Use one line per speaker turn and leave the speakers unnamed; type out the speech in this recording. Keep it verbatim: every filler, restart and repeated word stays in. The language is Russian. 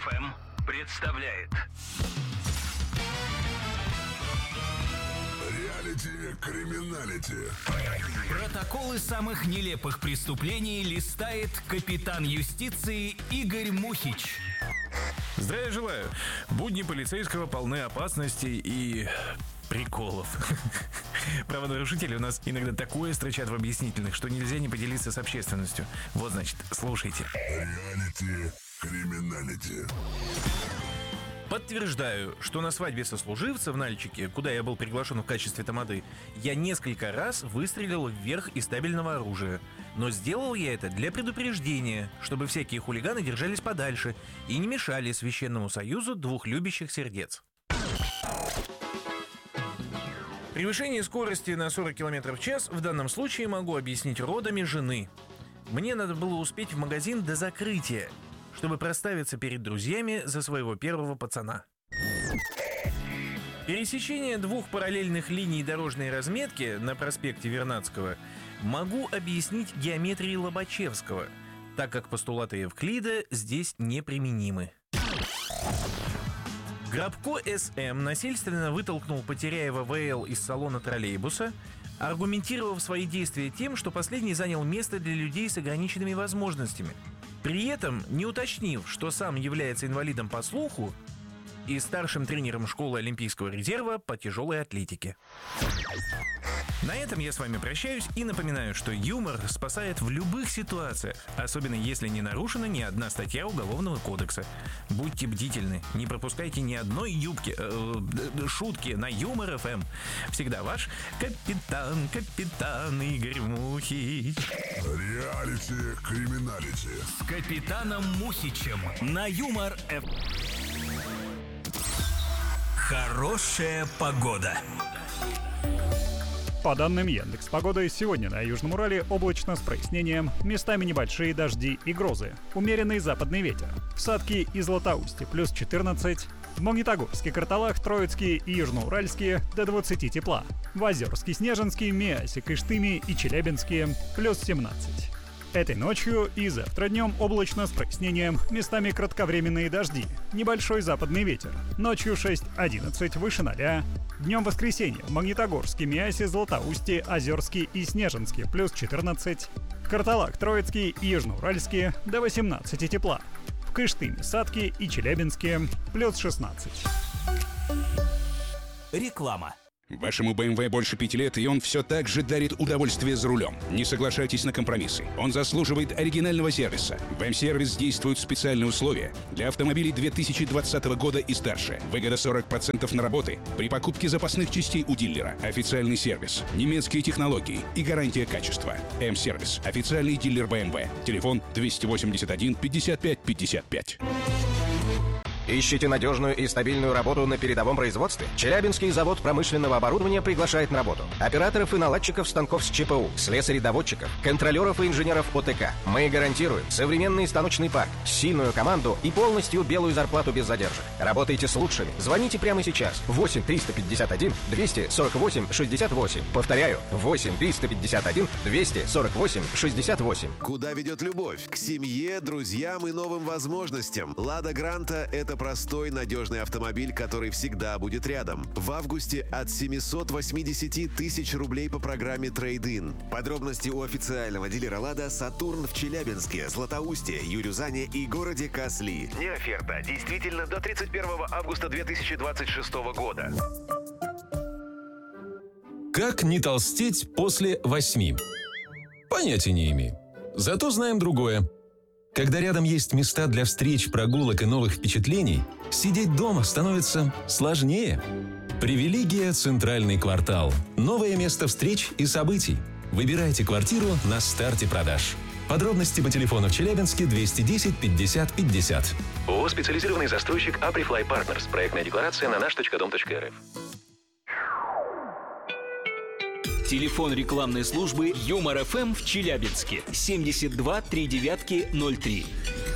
эф эм представляет
Реалити-криминалити.
Протоколы самых нелепых преступлений листает капитан юстиции Игорь Мухич.
Здравия желаю. Будни полицейского полны опасностей и приколов. Правонарушители у нас иногда такое строчат в объяснительных, что нельзя не поделиться с общественностью. Вот, значит, слушайте.
Реалити-криминалити.
Подтверждаю, что на свадьбе сослуживца в Нальчике, куда я был приглашен в качестве тамады, я несколько раз выстрелил вверх из табельного оружия. Но сделал я это для предупреждения, чтобы всякие хулиганы держались подальше и не мешали священному союзу двух любящих сердец. Превышение скорости на сорок километров в час в данном случае могу объяснить родами жены. Мне надо было успеть в магазин до закрытия, чтобы проставиться перед друзьями за своего первого пацана. Пересечение двух параллельных линий дорожной разметки на проспекте Вернадского могу объяснить геометрией Лобачевского, так как постулаты Евклида здесь неприменимы. Грабко эс эм насильственно вытолкнул Потеряева вэ эл из салона троллейбуса, аргументировав свои действия тем, что последний занял место для людей с ограниченными возможностями, при этом не уточнив, что сам является инвалидом по слуху и старшим тренером школы Олимпийского резерва по тяжелой атлетике. На этом я с вами прощаюсь и напоминаю, что юмор спасает в любых ситуациях, особенно если не нарушена ни одна статья Уголовного кодекса. Будьте бдительны, не пропускайте ни одной юбки, э, шутки на Юмор эф эм. Всегда ваш капитан, капитан Игорь Мухич.
Реалити-криминалити.
С капитаном Мухичем на Юмор эф эм. Хорошая погода.
По данным Яндекс.Погоды, сегодня на Южном Урале облачно с прояснением, местами небольшие дожди и грозы, умеренный западный ветер. В Сатке и Златоусте плюс четырнадцать, в Магнитогорске, Карталах, Троицкие и Южноуральские до двадцати тепла, в Озерске, Снежинске, Миасе, Кыштыме и Челябинске плюс семнадцать. Этой ночью и завтра днем облачно с прояснением, местами кратковременные дожди, небольшой западный ветер, ночью шесть-одиннадцать выше ноля. Днем воскресенье в Магнитогорске, Миасе, Златоусте, Озерске и Снежинске плюс четырнадцать, Карталах, Троицкий и Южноуральске до восемнадцати тепла, в Кыштыме, Сатке и Челябинске плюс шестнадцать.
Реклама.
Вашему бэ эм вэ больше пяти лет, и он все так же дарит удовольствие за рулем. Не соглашайтесь на компромиссы. Он заслуживает оригинального сервиса. В М-сервис действуют специальные условия для автомобилей две тысячи двадцатого года и старше. Выгода сорок процентов на работы при покупке запасных частей у дилера. Официальный сервис, немецкие технологии и гарантия качества. М-сервис. Официальный дилер бэ эм вэ. Телефон двести восемьдесят один пятьдесят пять пятьдесят пять.
Ищете надежную и стабильную работу на передовом производстве? Челябинский завод промышленного оборудования приглашает на работу операторов и наладчиков станков с ЧПУ, слесарей-доводчиков, контролеров и инженеров о тэ ка. Мы гарантируем современный станочный парк, сильную команду и полностью белую зарплату без задержек. Работайте с лучшими. Звоните прямо сейчас. восемь триста пятьдесят один двести сорок восемь шестьдесят восемь. Повторяю, восемь триста пятьдесят один двести сорок восемь шестьдесят восемь.
Куда ведет любовь? К семье, друзьям и новым возможностям. Лада Гранта — это простой, надежный автомобиль, который всегда будет рядом. В августе от семисот восьмидесяти тысяч рублей по программе Трейд-ин. Подробности у официального дилера Лада «Сатурн» в Челябинске, Златоусте, Юрюзане и городе Касли. Не оферта. Действительно до тридцать первого августа две тысячи двадцать шестого года.
Как не толстеть после восьми? Понятия не имею. Зато знаем другое. Когда рядом есть места для встреч, прогулок и новых впечатлений, сидеть дома становится сложнее. Привилегия «Центральный квартал». Новое место встреч и событий. Выбирайте квартиру на старте продаж. Подробности по телефону в Челябинске двести десять пятьдесят пятьдесят.
ООО «Специализированный застройщик Aprifly Partners». Проектная декларация на наш точка дом точка эр эф.
Телефон рекламной службы Юмор эф эм в Челябинске семьдесят два три девятки ноль три.